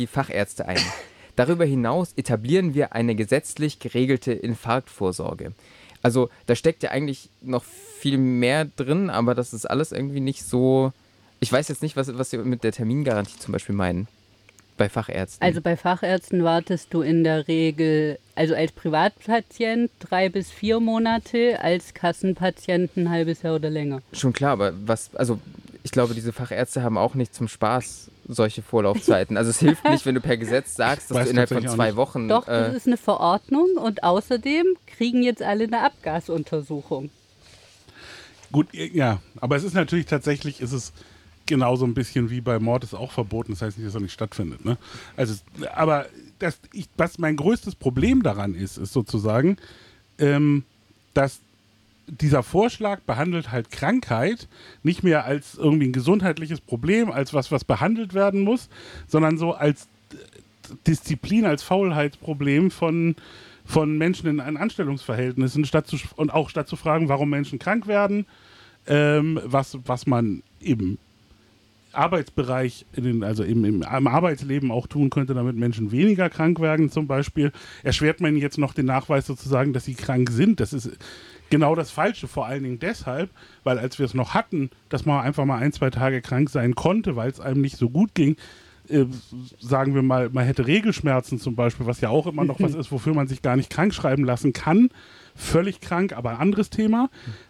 die Fachärzte ein. Darüber hinaus etablieren wir eine gesetzlich geregelte Infarktvorsorge. Also da steckt ja eigentlich noch viel mehr drin, aber das ist alles irgendwie nicht so... Ich weiß jetzt nicht, was Sie mit der Termingarantie zum Beispiel meinen, bei Fachärzten. Also bei Fachärzten wartest du in der Regel, also als Privatpatient 3 bis 4 Monate, als Kassenpatient ein halbes Jahr oder länger. Schon klar, aber ich glaube, diese Fachärzte haben auch nicht zum Spaß solche Vorlaufzeiten. Also es hilft nicht, wenn du per Gesetz sagst, dass du innerhalb von 2 Wochen... Doch, das ist eine Verordnung und außerdem kriegen jetzt alle eine Abgasuntersuchung. Gut, ja, aber es ist natürlich tatsächlich, genauso ein bisschen wie bei Mord ist auch verboten, das heißt nicht, dass er nicht stattfindet. Ne? Also, aber was mein größtes Problem daran ist sozusagen, dass dieser Vorschlag behandelt halt Krankheit nicht mehr als irgendwie ein gesundheitliches Problem, als was behandelt werden muss, sondern so als Disziplin, als Faulheitsproblem von Menschen in Anstellungsverhältnissen, statt zu fragen, warum Menschen krank werden, was man im Arbeitsbereich, im Arbeitsleben auch tun könnte, damit Menschen weniger krank werden zum Beispiel, erschwert man jetzt noch den Nachweis sozusagen, dass sie krank sind. Das ist genau das Falsche, vor allen Dingen deshalb, weil als wir es noch hatten, dass man einfach mal 1, 2 Tage krank sein konnte, weil es einem nicht so gut ging, sagen wir mal, man hätte Regelschmerzen zum Beispiel, was ja auch immer noch was ist, wofür man sich gar nicht krank schreiben lassen kann. Völlig krank, aber ein anderes Thema.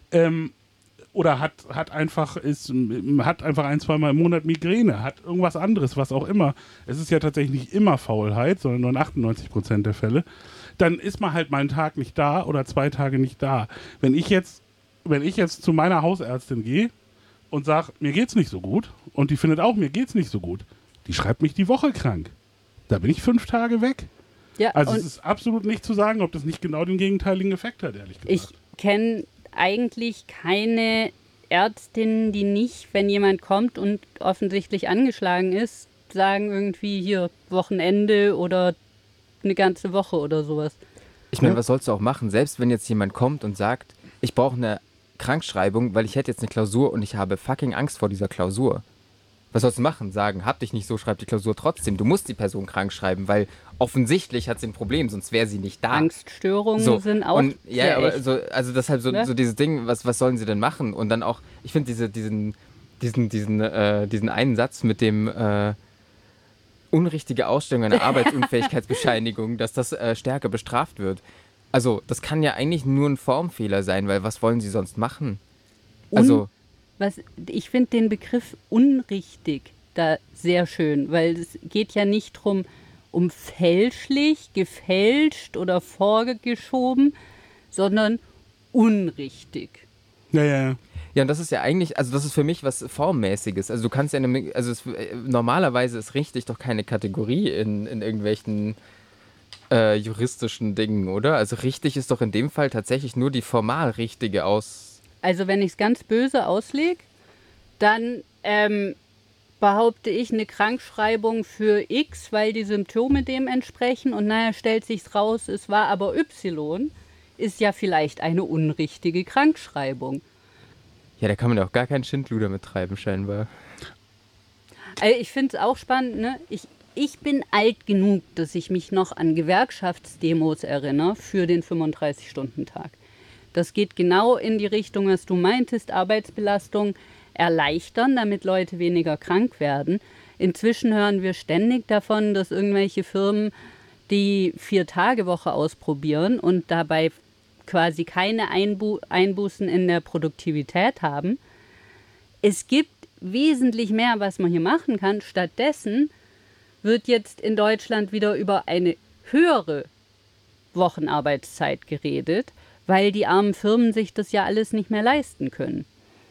Oder hat einfach 1, 2 Mal im Monat Migräne, hat irgendwas anderes, was auch immer. Es ist ja tatsächlich nicht immer Faulheit, sondern nur in 98% der Fälle. Dann ist man halt mal einen Tag nicht da oder 2 Tage nicht da. Wenn ich jetzt zu meiner Hausärztin gehe und sage, mir geht's nicht so gut, und die findet auch, mir geht's nicht so gut, die schreibt mich die Woche krank. Da bin ich 5 Tage weg. Ja, also es ist absolut nicht zu sagen, ob das nicht genau den gegenteiligen Effekt hat, ehrlich gesagt. Ich kenne eigentlich keine Ärztin, die nicht, wenn jemand kommt und offensichtlich angeschlagen ist, sagen irgendwie hier Wochenende oder eine ganze Woche oder sowas. Ich meine, was sollst du auch machen? Selbst wenn jetzt jemand kommt und sagt, ich brauche eine Krankschreibung, weil ich hätte jetzt eine Klausur und ich habe fucking Angst vor dieser Klausur. Was sollst du machen? Sagen, hab dich nicht so, schreib die Klausur trotzdem. Du musst die Person krank schreiben, weil offensichtlich hat sie ein Problem, sonst wäre sie nicht da. Angststörungen sind auch ja, aber also deshalb so dieses Ding, was sollen sie denn machen? Und dann auch, ich finde diesen einen Satz mit dem unrichtige Ausstellung einer Arbeitsunfähigkeitsbescheinigung, dass das stärker bestraft wird. Also das kann ja eigentlich nur ein Formfehler sein, weil was wollen sie sonst machen? Ich finde den Begriff unrichtig da sehr schön, weil es geht ja nicht darum, um fälschlich, gefälscht oder vorgeschoben, sondern unrichtig. Ja. Ja, und das ist ja eigentlich, also das ist für mich was Formmäßiges. Also du kannst ja, normalerweise ist richtig doch keine Kategorie in irgendwelchen juristischen Dingen, oder? Also richtig ist doch in dem Fall tatsächlich nur die formal richtige Also wenn ich es ganz böse auslege, dann behaupte ich eine Krankschreibung für X, weil die Symptome dem entsprechen und stellt sich's raus, es war aber Y, ist ja vielleicht eine unrichtige Krankschreibung. Ja, da kann man auch gar keinen Schindluder mit treiben, scheinbar. Also ich finde es auch spannend, ne? Ich bin alt genug, dass ich mich noch an Gewerkschaftsdemos erinnere für den 35-Stunden-Tag. Das geht genau in die Richtung, was du meintest, Arbeitsbelastung erleichtern, damit Leute weniger krank werden. Inzwischen hören wir ständig davon, dass irgendwelche Firmen die 4-Tage-Woche ausprobieren und dabei quasi keine Einbußen in der Produktivität haben. Es gibt wesentlich mehr, was man hier machen kann. Stattdessen wird jetzt in Deutschland wieder über eine höhere Wochenarbeitszeit geredet, weil die armen Firmen sich das ja alles nicht mehr leisten können.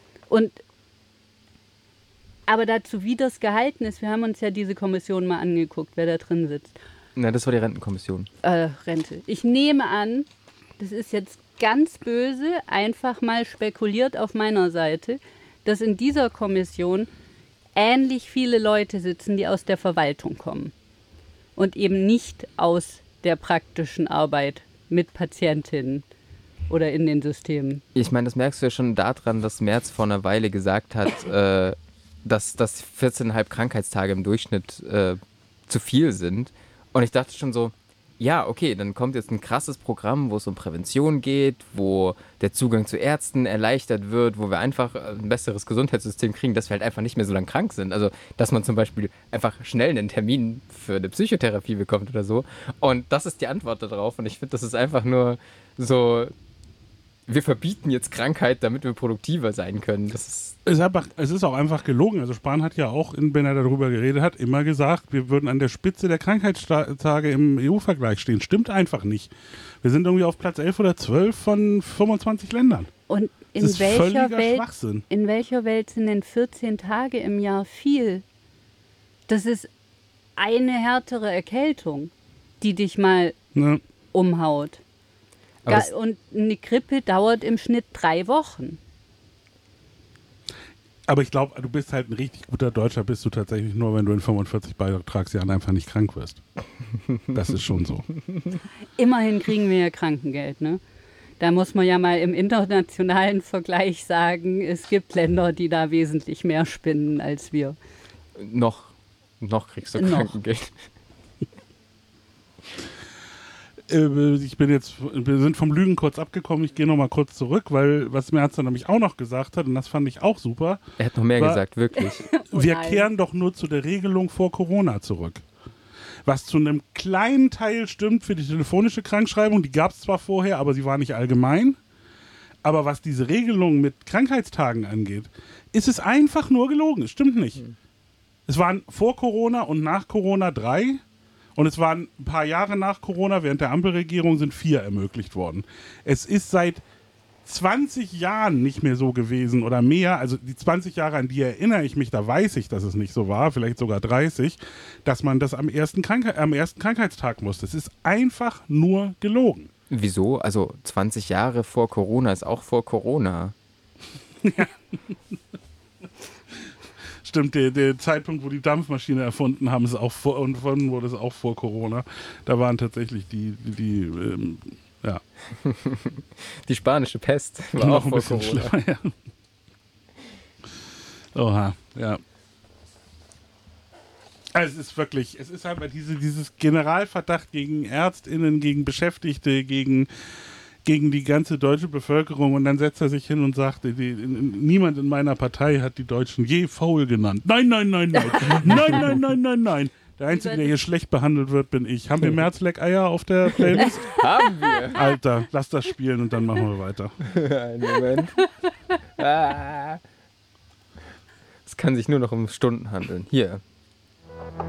Aber dazu, wie das gehalten ist, wir haben uns ja diese Kommission mal angeguckt, wer da drin sitzt. Na, das war die Rentenkommission. Rente. Ich nehme an, das ist jetzt ganz böse, einfach mal spekuliert auf meiner Seite, dass in dieser Kommission ähnlich viele Leute sitzen, die aus der Verwaltung kommen und eben nicht aus der praktischen Arbeit mit Patientinnen oder in den Systemen. Ich meine, das merkst du ja schon daran, dass Merz vor einer Weile gesagt hat, dass 14,5 Krankheitstage im Durchschnitt zu viel sind. Und ich dachte schon so, ja, okay, dann kommt jetzt ein krasses Programm, wo es um Prävention geht, wo der Zugang zu Ärzten erleichtert wird, wo wir einfach ein besseres Gesundheitssystem kriegen, dass wir halt einfach nicht mehr so lange krank sind. Also, dass man zum Beispiel einfach schnell einen Termin für eine Psychotherapie bekommt oder so. Und das ist die Antwort darauf. Und ich finde, das ist einfach nur so, wir verbieten jetzt Krankheit, damit wir produktiver sein können. Das ist Es ist auch einfach gelogen. Also Spahn hat ja auch, wenn er darüber geredet hat, immer gesagt, wir würden an der Spitze der Krankheitstage im EU-Vergleich stehen. Stimmt einfach nicht. Wir sind irgendwie auf Platz 11 oder 12 von 25 Ländern. Und in Das ist welcher völliger Schwachsinn. In welcher Welt sind denn 14 Tage im Jahr viel? Das ist eine härtere Erkältung, die dich mal Ne? umhaut. Aber es- Und eine Grippe dauert im Schnitt 3 Wochen. Aber ich glaube, du bist halt ein richtig guter Deutscher, bist du tatsächlich nur, wenn du in 45 Beitragsjahren einfach nicht krank wirst. Das ist schon so. Immerhin kriegen wir ja Krankengeld, ne? Da muss man ja mal im internationalen Vergleich sagen, es gibt Länder, die da wesentlich mehr spinnen als wir. noch kriegst du Noch. Krankengeld. Wir sind vom Lügen kurz abgekommen. Ich gehe noch mal kurz zurück, weil was Merz dann nämlich auch noch gesagt hat, und das fand ich auch super, Er hat noch mehr War- gesagt, wirklich. wir nein. kehren doch nur zu der Regelung vor Corona zurück. Was zu einem kleinen Teil stimmt für die telefonische Krankschreibung, die gab es zwar vorher, aber sie war nicht allgemein. Aber was diese Regelung mit Krankheitstagen angeht, ist es einfach nur gelogen. Es stimmt nicht. Es waren vor Corona und nach Corona 3. Und es waren ein paar Jahre nach Corona, während der Ampelregierung, sind 4 ermöglicht worden. Es ist seit 20 Jahren nicht mehr so gewesen oder mehr, also die 20 Jahre, an die erinnere ich mich, da weiß ich, dass es nicht so war, vielleicht sogar 30, dass man das am ersten Krankheitstag muss. Das ist einfach nur gelogen. Wieso? Also 20 Jahre vor Corona ist auch vor Corona. Stimmt, der Zeitpunkt, wo die Dampfmaschine erfunden haben, ist auch vor, und von wurde es auch vor Corona. Da waren tatsächlich ja, Die spanische Pest war noch auch ein vor bisschen Corona. schlimmer. Ja. Oha, ja. Also es ist wirklich, es ist einfach dieses Generalverdacht gegen ÄrztInnen, gegen Beschäftigte, gegen die ganze deutsche Bevölkerung, und dann setzt er sich hin und sagt, niemand in meiner Partei hat die Deutschen je faul genannt. Nein, nein, nein, nein. Nein, nein, nein, nein, nein. Der Einzige, der hier schlecht behandelt wird, bin ich. Haben wir Merzleck-Eier auf der Playlist? Haben wir. Alter, lass das spielen und dann machen wir weiter. Einen Moment. Es kann sich nur noch um Stunden handeln. Hier.